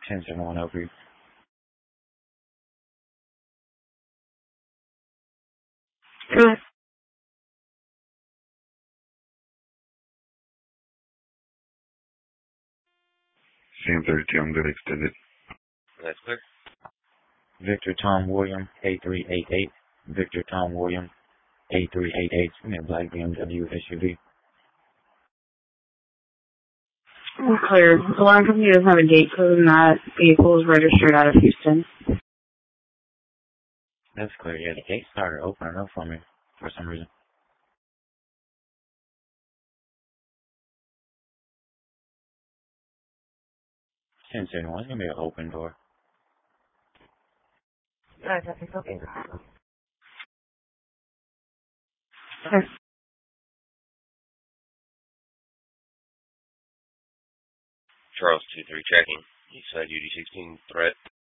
1071 over you. Good. 32, I'm good extended. That's clear. Victor Tom William, A388. Victor Tom William, A388. In a black BMW SUV. We're clear. The line company doesn't have a gate code and that vehicle is registered out of Houston. That's clear. Yeah, the gate started opening up for me for some reason. 1071, it's gonna be an open door. That's okay. Charles 2-3 checking. You said UD16 threat.